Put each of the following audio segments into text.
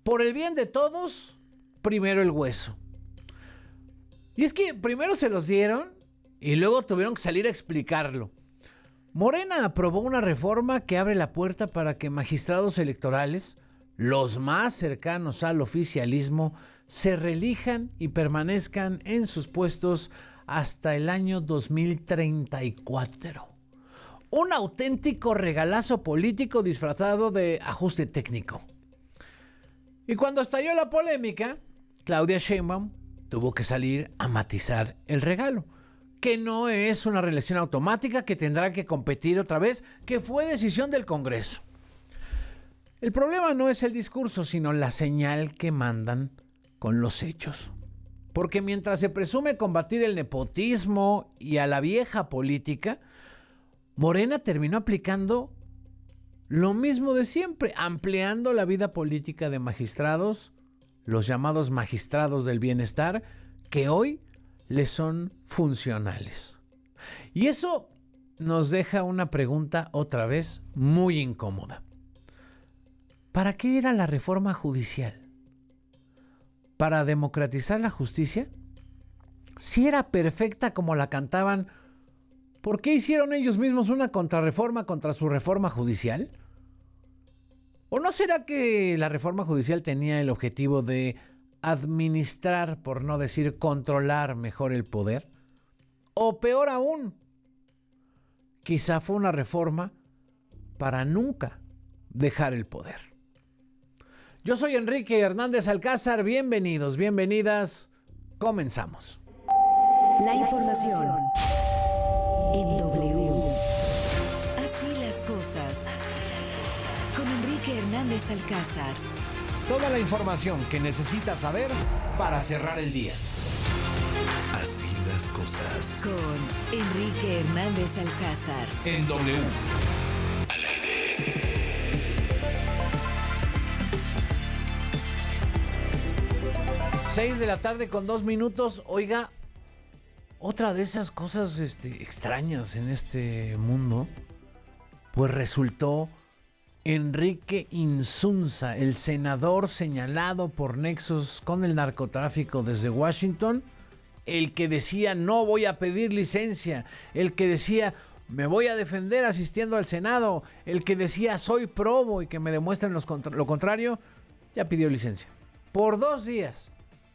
por el bien de todos, primero el hueso. Y es que primero se los dieron y luego tuvieron que salir a explicarlo. Morena aprobó una reforma que abre la puerta para que magistrados electorales, los más cercanos al oficialismo, se reelijan y permanezcan en sus puestos hasta el año 2034. Un auténtico regalazo político disfrazado de ajuste técnico. Y cuando estalló la polémica, Claudia Sheinbaum tuvo que salir a matizar el regalo, que no es una reelección automática, que tendrá que competir otra vez, que fue decisión del Congreso. El problema no es el discurso, sino la señal que mandan con los hechos. Porque mientras se presume combatir el nepotismo y a la vieja política, Morena terminó aplicando lo mismo de siempre, ampliando la vida política de magistrados, los llamados magistrados del bienestar, que hoy les son funcionales. Y eso nos deja una pregunta otra vez muy incómoda. ¿Para qué era la reforma judicial? ¿Para democratizar la justicia? Si era perfecta como la cantaban, ¿por qué hicieron ellos mismos una contrarreforma contra su reforma judicial? ¿O no será que la reforma judicial tenía el objetivo de administrar, por no decir controlar mejor el poder? O peor aún, quizá fue una reforma para nunca dejar el poder. Yo soy Enrique Hernández Alcázar, bienvenidos, bienvenidas, comenzamos. La información en W. Así las cosas. Con Enrique Hernández Alcázar. Toda la información que necesitas saber para cerrar el día. Así las cosas. Con Enrique Hernández Alcázar. En W. Al aire. 6 de la tarde con 2 minutos. Oiga, otra de esas cosas extrañas en este mundo, pues resultó Enrique Insunza, el senador señalado por nexos con el narcotráfico desde Washington, el que decía no voy a pedir licencia, el que decía me voy a defender asistiendo al Senado, el que decía soy probo y que me demuestren lo contrario, ya pidió licencia. Por 2 días.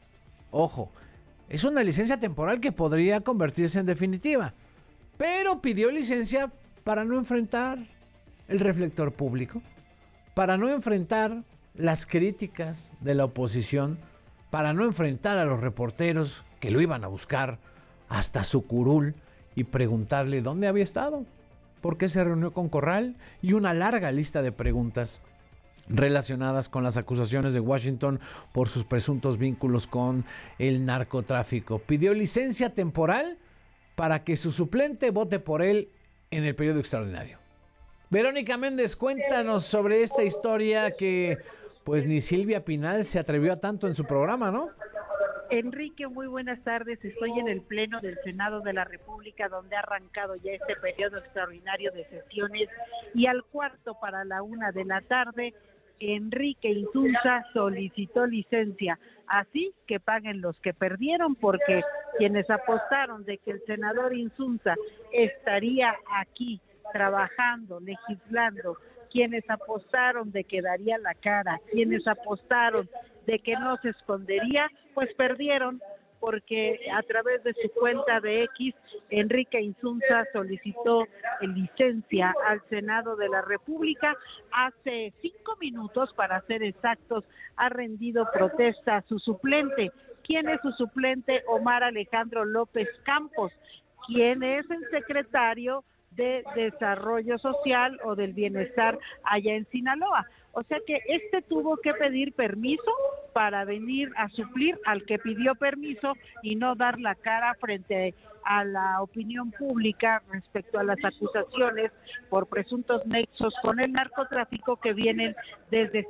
Ojo, es una licencia temporal que podría convertirse en definitiva, pero pidió licencia para no enfrentar el reflector público, para no enfrentar las críticas de la oposición, para no enfrentar a los reporteros que lo iban a buscar hasta su curul y preguntarle dónde había estado, por qué se reunió con Corral y una larga lista de preguntas relacionadas con las acusaciones de Washington por sus presuntos vínculos con el narcotráfico. Pidió licencia temporal para que su suplente vote por él en el periodo extraordinario. Verónica Méndez, cuéntanos sobre esta historia que pues ni Silvia Pinal se atrevió a tanto en su programa, ¿no? Enrique, muy buenas tardes. Estoy en el Pleno del Senado de la República, donde ha arrancado ya este periodo extraordinario de sesiones, y al cuarto para la 1 de la tarde, Enrique Insunza solicitó licencia, así que paguen los que perdieron, porque quienes apostaron de que el senador Insunza estaría aquí trabajando, legislando, quienes apostaron de que daría la cara, quienes apostaron de que no se escondería, pues perdieron, porque a través de su cuenta de X, Enrique Insunza solicitó licencia al Senado de la República. Hace 5 minutos, para ser exactos, ha rendido protesta a su suplente. ¿Quién es su suplente? Omar Alejandro López Campos, quien es el secretario de Desarrollo Social o del Bienestar allá en Sinaloa. O sea que tuvo que pedir permiso para venir a suplir al que pidió permiso y no dar la cara frente a la opinión pública respecto a las acusaciones por presuntos nexos con el narcotráfico que vienen desde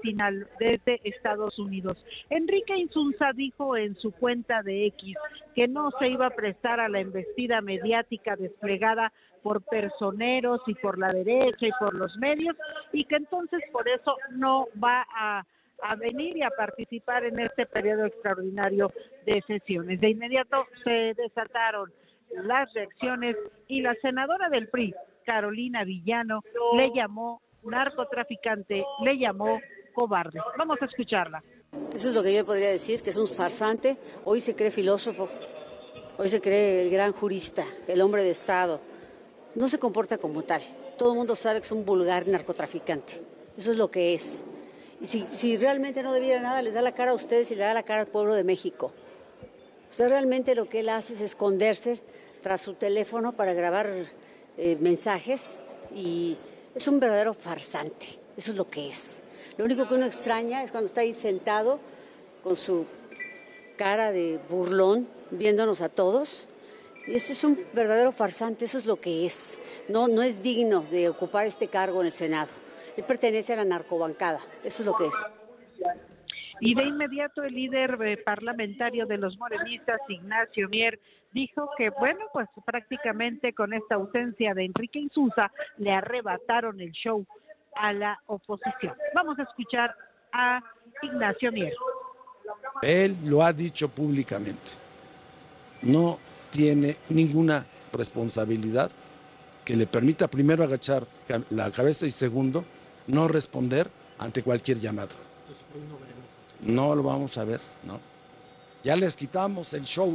Estados Unidos. Enrique Insunza dijo en su cuenta de X que no se iba a prestar a la embestida mediática desplegada por personeros y por la derecha y por los medios, y que entonces por eso no va a a venir y a participar en este periodo extraordinario de sesiones. De inmediato se desataron las reacciones y la senadora del PRI, Carolina Villano, le llamó narcotraficante, le llamó cobarde. Vamos a escucharla. Eso es lo que yo podría decir, que es un farsante. Hoy se cree filósofo, hoy se cree el gran jurista, el hombre de Estado. No se comporta como tal. Todo el mundo sabe que es un vulgar narcotraficante. Eso es lo que es. Y si realmente no debiera nada, les da la cara a ustedes y le da la cara al pueblo de México. O sea, realmente lo que él hace es esconderse tras su teléfono para grabar mensajes y es un verdadero farsante. Eso es lo que es. Lo único que uno extraña es cuando está ahí sentado con su cara de burlón, viéndonos a todos. Y ese es un verdadero farsante, eso es lo que es. No es digno de ocupar este cargo en el Senado. Él pertenece a la narcobancada, eso es lo que es. Y de inmediato el líder parlamentario de los morenistas, Ignacio Mier, dijo que, bueno, pues prácticamente con esta ausencia de Enrique Insunza le arrebataron el show a la oposición. Vamos a escuchar a Ignacio Mier. Él lo ha dicho públicamente. No tiene ninguna responsabilidad que le permita primero agachar la cabeza y segundo, no responder ante cualquier llamado. No lo vamos a ver, ¿no? Ya les quitamos el show.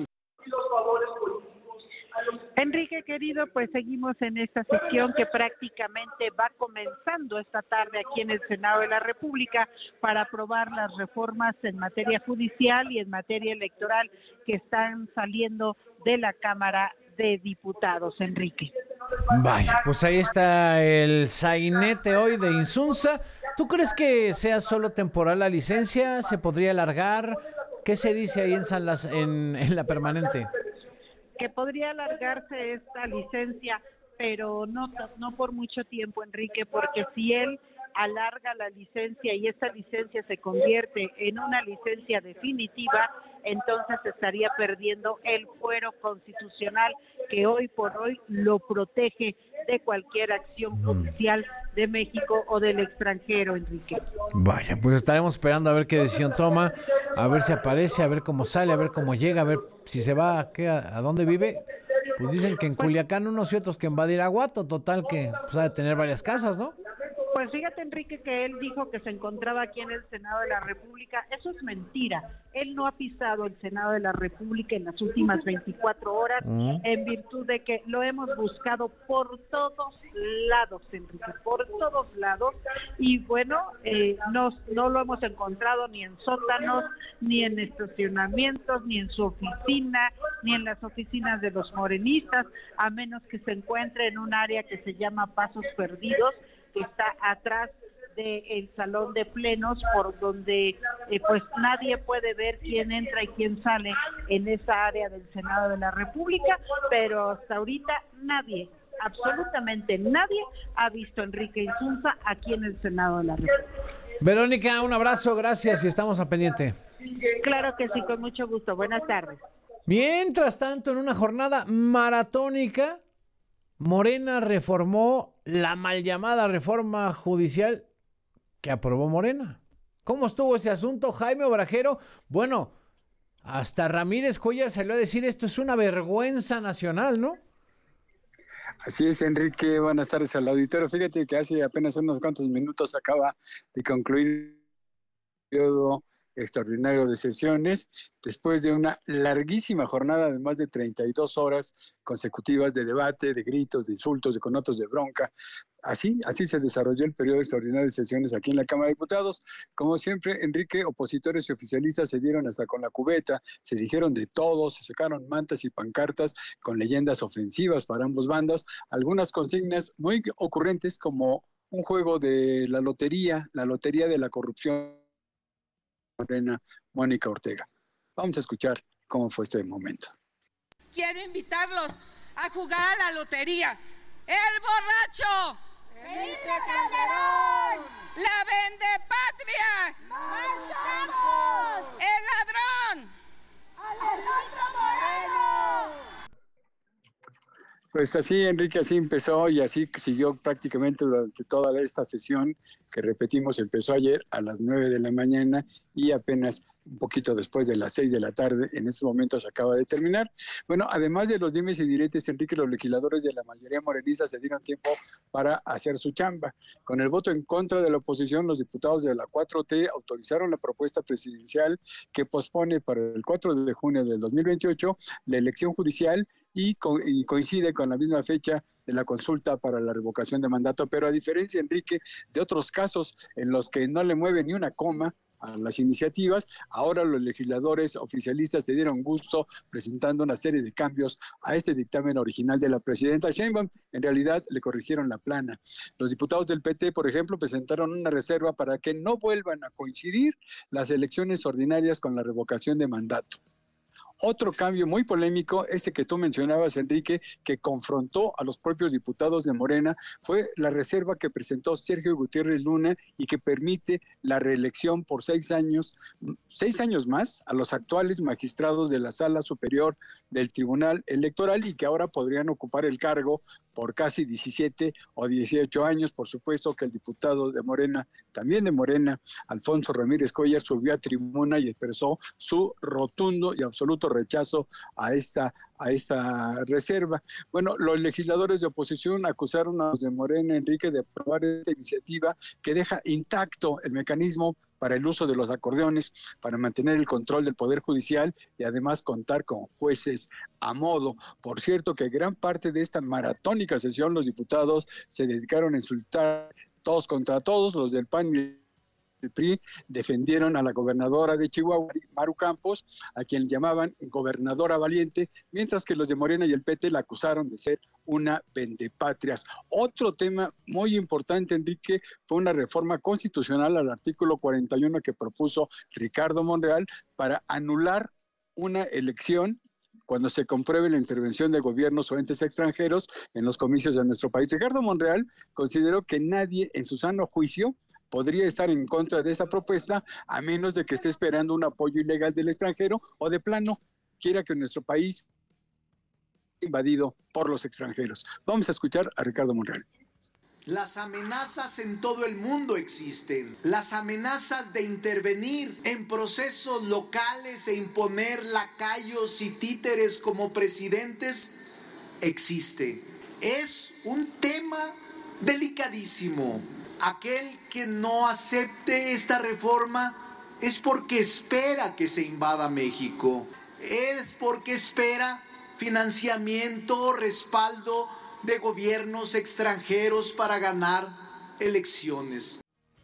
Enrique, querido, pues seguimos en esta sesión que prácticamente va comenzando esta tarde aquí en el Senado de la República para aprobar las reformas en materia judicial y en materia electoral que están saliendo de la Cámara de Diputados, Enrique. Vaya, pues ahí está el sainete hoy de Insunza. ¿Tú crees que sea solo temporal la licencia? ¿Se podría alargar? ¿Qué se dice ahí en la permanente? Que podría alargarse esta licencia, pero no por mucho tiempo, Enrique, porque si él alarga la licencia y esta licencia se convierte en una licencia definitiva, entonces estaría perdiendo el fuero constitucional que hoy por hoy lo protege de cualquier acción judicial de México o del extranjero, Enrique. Vaya, pues estaremos esperando a ver qué decisión toma, a ver si aparece, a ver cómo sale, a ver cómo llega, a ver si se va, a dónde vive. Pues dicen que en Culiacán unos y otros que en Badiraguato, total que pues, ha de tener varias casas, ¿no? Pues fíjate, Enrique, que él dijo que se encontraba aquí en el Senado de la República. Eso es mentira. Él no ha pisado el Senado de la República en las últimas 24 horas en virtud de que lo hemos buscado por todos lados, Enrique, por todos lados. Y bueno, no lo hemos encontrado ni en sótanos, ni en estacionamientos, ni en su oficina, ni en las oficinas de los morenistas, a menos que se encuentre en un área que se llama Pasos Perdidos, que está atrás del salón de plenos, por donde pues nadie puede ver quién entra y quién sale en esa área del Senado de la República, pero hasta ahorita nadie, absolutamente nadie, ha visto a Enrique Insunza aquí en el Senado de la República. Verónica, un abrazo, gracias y estamos a pendiente. Claro que sí, con mucho gusto. Buenas tardes. Mientras tanto, en una jornada maratónica, Morena reformó la mal llamada reforma judicial que aprobó Morena. ¿Cómo estuvo ese asunto, Jaime Obrajero? Bueno, hasta Ramírez Cuellar salió a decir esto es una vergüenza nacional, ¿no? Así es, Enrique. Buenas tardes al auditorio. Fíjate que hace apenas unos cuantos minutos acaba de concluir el periodo extraordinario de sesiones, después de una larguísima jornada de más de 32 horas consecutivas de debate, de gritos, de insultos, de conatos de bronca. Así se desarrolló el periodo extraordinario de sesiones aquí en la Cámara de Diputados. Como siempre, Enrique, opositores y oficialistas se dieron hasta con la cubeta, se dijeron de todo, se sacaron mantas y pancartas con leyendas ofensivas para ambos bandos, algunas consignas muy ocurrentes como un juego de la lotería de la corrupción. Morena, Mónica Ortega. Vamos a escuchar cómo fue este momento. Quiero invitarlos a jugar a la lotería. ¡El borracho! ¡Felipe Calderón! ¡La vendepatrias! ¡Marchamos! ¡El ladrón! ¡Alejandro Moreno! Pues así, Enrique, así empezó y así siguió prácticamente durante toda esta sesión que repetimos, empezó ayer a las 9 de la mañana y apenas un poquito después de las 6 de la tarde, en estos momentos acaba de terminar. Bueno, además de los dimes y diretes, Enrique, los legisladores de la mayoría morenista se dieron tiempo para hacer su chamba. Con el voto en contra de la oposición, los diputados de la 4T autorizaron la propuesta presidencial que pospone para el 4 de junio del 2028 la elección judicial y coincide con la misma fecha de la consulta para la revocación de mandato, pero a diferencia, Enrique, de otros casos en los que no le mueve ni una coma a las iniciativas, ahora los legisladores oficialistas se dieron gusto presentando una serie de cambios a este dictamen original de la presidenta Sheinbaum. En realidad le corrigieron la plana. Los diputados del PT, por ejemplo, presentaron una reserva para que no vuelvan a coincidir las elecciones ordinarias con la revocación de mandato. Otro cambio muy polémico, este que tú mencionabas, Enrique, que confrontó a los propios diputados de Morena, fue la reserva que presentó Sergio Gutiérrez Luna y que permite la reelección por 6 años más a los actuales magistrados de la Sala Superior del Tribunal Electoral y que ahora podrían ocupar el cargo por casi 17 o 18 años. Por supuesto que el diputado de Morena, también de Morena, Alfonso Ramírez Cuellar, subió a tribuna y expresó su rotundo y absoluto rechazo a esta reserva. Bueno, los legisladores de oposición acusaron a los de Morena, Enrique, de aprobar esta iniciativa que deja intacto el mecanismo para el uso de los acordeones, para mantener el control del Poder Judicial y además contar con jueces a modo. Por cierto, que gran parte de esta maratónica sesión los diputados se dedicaron a insultar todos contra todos, los del PAN y el PRI defendieron a la gobernadora de Chihuahua, Maru Campos, a quien llamaban gobernadora valiente, mientras que los de Morena y el PT la acusaron de ser una vendepatrias. Otro tema muy importante, Enrique, fue una reforma constitucional al artículo 41 que propuso Ricardo Monreal para anular una elección cuando se compruebe la intervención de gobiernos o entes extranjeros en los comicios de nuestro país. Ricardo Monreal consideró que nadie en su sano juicio podría estar en contra de esta propuesta a menos de que esté esperando un apoyo ilegal del extranjero o de plano quiera que nuestro país sea invadido por los extranjeros. Vamos a escuchar a Ricardo Monreal. Las amenazas en todo el mundo existen. Las amenazas de intervenir en procesos locales e imponer lacayos y títeres como presidentes existe. Es un tema delicadísimo. Aquel que no acepte esta reforma es porque espera que se invada México. Es porque espera financiamiento, respaldo de gobiernos extranjeros para ganar elecciones.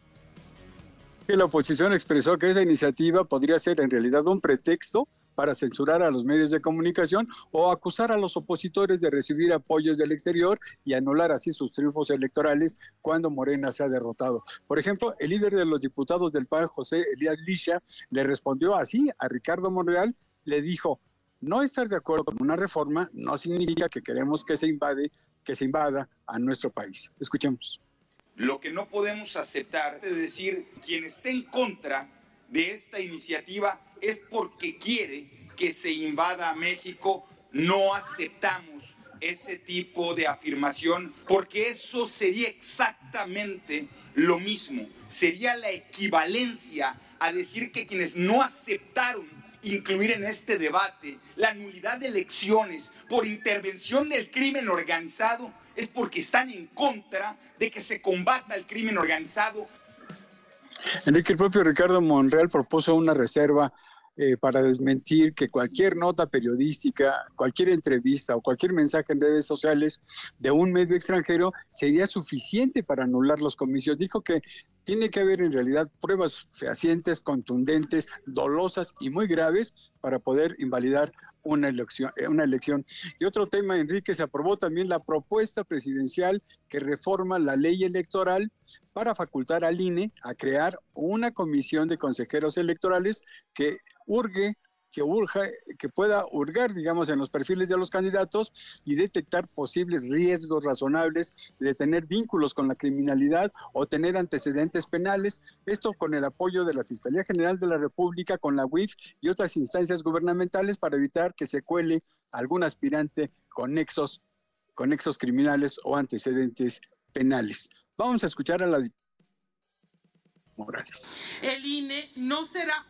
La oposición expresó que esta iniciativa podría ser en realidad un pretexto para censurar a los medios de comunicación o acusar a los opositores de recibir apoyos del exterior y anular así sus triunfos electorales cuando Morena se ha derrotado. Por ejemplo, el líder de los diputados del PAN, José Elías Licha, le respondió así a Ricardo Monreal, le dijo: no estar de acuerdo con una reforma no significa que queremos que se invada a nuestro país. Escuchemos. Lo que no podemos aceptar es decir, quien esté en contra de esta iniciativa es porque quiere que se invada a México. No aceptamos ese tipo de afirmación porque eso sería exactamente lo mismo. Sería la equivalencia a decir que quienes no aceptaron incluir en este debate la nulidad de elecciones por intervención del crimen organizado es porque están en contra de que se combata el crimen organizado. Enrique, el propio Ricardo Monreal propuso una reserva para desmentir que cualquier nota periodística, cualquier entrevista o cualquier mensaje en redes sociales de un medio extranjero sería suficiente para anular los comicios. Dijo que tiene que haber en realidad pruebas fehacientes, contundentes, dolosas y muy graves para poder invalidar una elección. Y otro tema, Enrique, se aprobó también la propuesta presidencial que reforma la ley electoral para facultar al INE a crear una comisión de consejeros electorales que pueda hurgar, digamos, en los perfiles de los candidatos y detectar posibles riesgos razonables de tener vínculos con la criminalidad o tener antecedentes penales. Esto con el apoyo de la Fiscalía General de la República, con la UIF y otras instancias gubernamentales para evitar que se cuele algún aspirante con nexos con nexos criminales o antecedentes penales. Vamos a escuchar a la diputada Morales. El INE no será